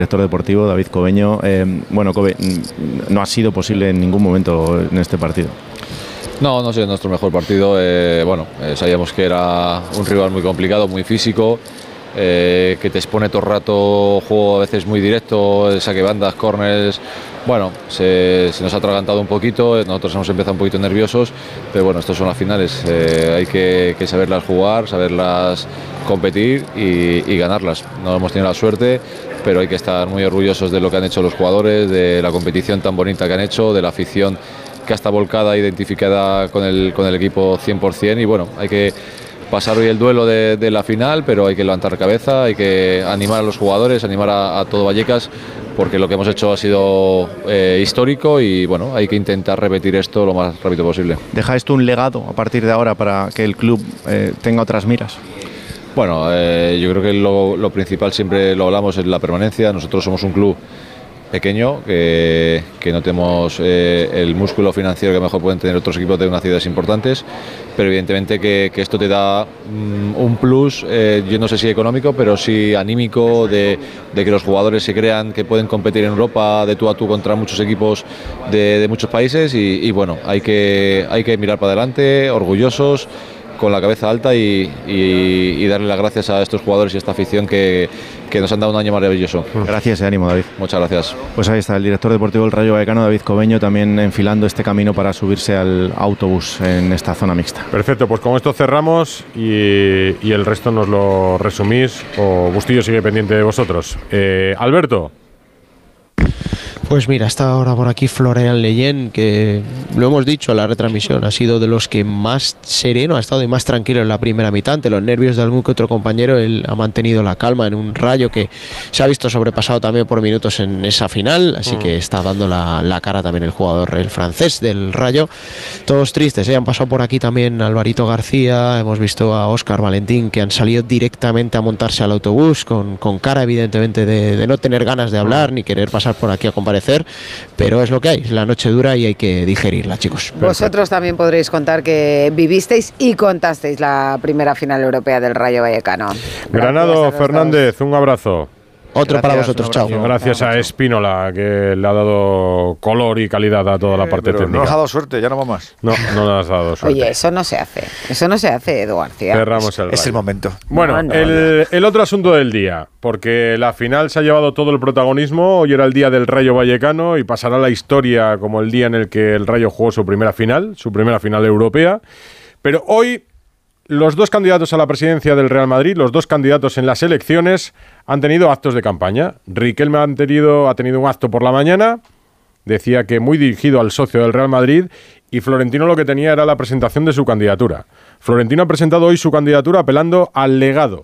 Director deportivo David Cobeño. Bueno, Kobe, no ha sido posible en ningún momento en este partido. No ha sido nuestro mejor partido. Sabíamos que era un rival muy complicado, muy físico, que te expone todo el rato, juego a veces muy directo, saque bandas, corners. Bueno, se nos ha atragantado un poquito, nosotros hemos empezado un poquito nerviosos, pero bueno, estas son las finales, hay que saberlas jugar, saberlas competir y ganarlas. No hemos tenido la suerte, pero hay que estar muy orgullosos de lo que han hecho los jugadores, de la competición tan bonita que han hecho, de la afición que está volcada, identificada con el equipo 100%, y bueno, hay que pasar hoy el duelo de la final, pero hay que levantar cabeza, hay que animar a los jugadores, animar a todo Vallecas, porque lo que hemos hecho ha sido histórico y bueno, hay que intentar repetir esto lo más rápido posible. ¿Deja esto un legado a partir de ahora para que el club tenga otras miras? Bueno, yo creo que lo principal, siempre lo hablamos, es la permanencia. Nosotros somos un club pequeño, que no tenemos el músculo financiero que mejor pueden tener otros equipos de unas ciudades importantes, pero evidentemente que esto te da un plus, yo no sé si económico, pero sí anímico, de que los jugadores se crean que pueden competir en Europa de tú a tú contra muchos equipos de muchos países, y bueno, hay que mirar para adelante, orgullosos, con la cabeza alta, y darle las gracias a estos jugadores y a esta afición que nos han dado un año maravilloso. Gracias y ánimo, David. Muchas gracias. Pues ahí está el director deportivo del Rayo Vallecano, David Cobeño, también enfilando este camino para subirse al autobús en esta zona mixta. Perfecto, pues con esto cerramos y el resto nos lo resumís, o Bustillo sigue pendiente de vosotros. Alberto. Pues mira, está ahora por aquí Florian Leyen, que lo hemos dicho en la retransmisión, ha sido de los que más sereno ha estado y más tranquilo en la primera mitad. Ante los nervios de algún que otro compañero, él ha mantenido la calma en un Rayo que se ha visto sobrepasado también por minutos en esa final, así que está dando la cara también el jugador, el francés del Rayo. Todos tristes, han pasado por aquí también Alvarito García, hemos visto a Óscar Valentín, que han salido directamente a montarse al autobús con cara evidentemente de no tener ganas de hablar ni querer pasar por aquí a comparecer, pero es lo que hay, la noche dura y hay que digerirla, chicos. Vosotros también podréis contar que vivisteis y contasteis la primera final europea del Rayo Vallecano. Granado Fernández, un abrazo. Otro gracias, para vosotros, chao. Gracias a Espínola, que le ha dado color y calidad a toda la parte técnica. No has dado suerte, ya no va más. No le has dado suerte. Oye, eso no se hace, Edu García. Cerramos el Es el momento. Bueno, el otro asunto del día, porque la final se ha llevado todo el protagonismo. Hoy era el día del Rayo Vallecano y pasará la historia como el día en el que el Rayo jugó su primera final europea. Pero hoy los dos candidatos a la presidencia del Real Madrid, los dos candidatos en las elecciones, han tenido actos de campaña. Riquelme ha tenido un acto por la mañana, decía que muy dirigido al socio del Real Madrid, y Florentino lo que tenía era la presentación de su candidatura. Florentino ha presentado hoy su candidatura apelando al legado,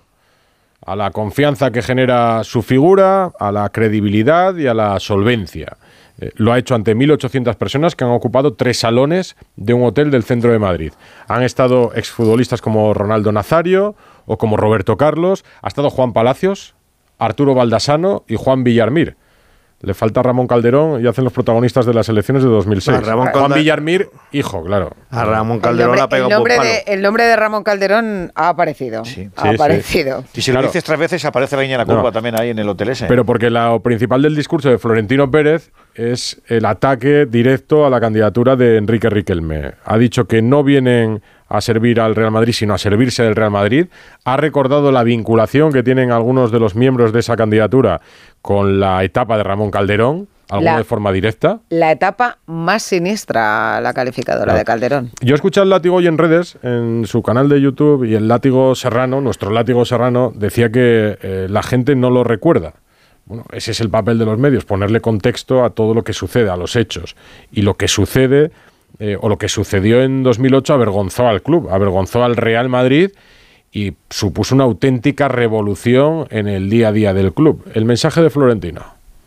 a la confianza que genera su figura, a la credibilidad y a la solvencia. Lo ha hecho ante 1.800 personas que han ocupado 3 salones de un hotel del centro de Madrid. Han estado exfutbolistas como Ronaldo Nazario o como Roberto Carlos. Ha estado Juan Palacios, Arturo Baldasano y Juan Villarmir. Le falta Ramón Calderón y hacen los protagonistas de las elecciones de 2006. Juan Villarmir, hijo, claro. A Ramón Calderón la pegó por palo. El nombre de Ramón Calderón ha aparecido. Sí. Ha aparecido. Y si lo dices 3 veces, aparece la niña de la curva también ahí en el hotel ese. Pero porque lo principal del discurso de Florentino Pérez es el ataque directo a la candidatura de Enrique Riquelme. Ha dicho que no vienen a servir al Real Madrid, sino a servirse del Real Madrid. Ha recordado la vinculación que tienen algunos de los miembros de esa candidatura con la etapa de Ramón Calderón, algunos de forma directa. La etapa más siniestra, la calificadora de Calderón. Yo escuché al Látigo hoy en redes, en su canal de YouTube, y el Látigo Serrano, nuestro Látigo Serrano, decía que la gente no lo recuerda. Bueno, ese es el papel de los medios, ponerle contexto a todo lo que sucede, a los hechos. Y lo que sucede, o lo que sucedió en 2008, avergonzó al club, avergonzó al Real Madrid y supuso una auténtica revolución en el día a día del club. El mensaje de Florentino.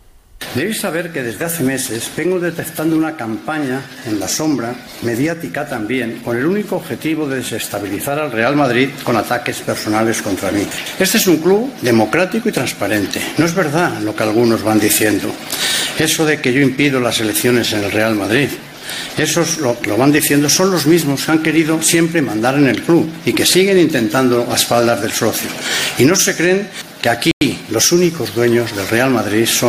Debéis saber que desde hace meses vengo detectando una campaña en la sombra, mediática también, con el único objetivo de desestabilizar al Real Madrid con ataques personales contra mí. Este es un club democrático y transparente. No es verdad lo que algunos van diciendo. Eso de que yo impido las elecciones en el Real Madrid. Esos lo van diciendo, son los mismos que han querido siempre mandar en el club y que siguen intentando a espaldas del socio. Y no se creen que aquí los únicos dueños del Real Madrid son